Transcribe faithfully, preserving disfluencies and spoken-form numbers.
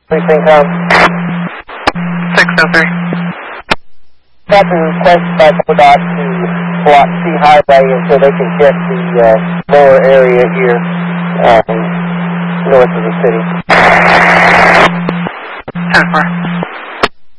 Precinct com. six oh three. Got the request by MoDOT to block C Highway until they can get the uh, lower area here um, north of the city. ten four.